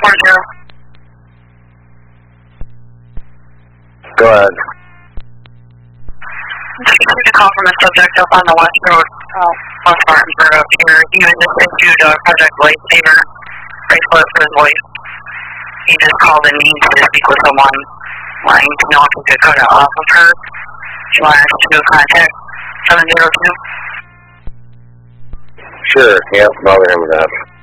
Go ahead. Just received a call from a subject up on the West Road, West Martinsburg up here. He was just issued a Project Lifesaver bracelet for his wife. He just called and needs to speak with someone, wanting to know if he could cut it off of her. She wanted to contact 702. Sure, yeah, bother him with that.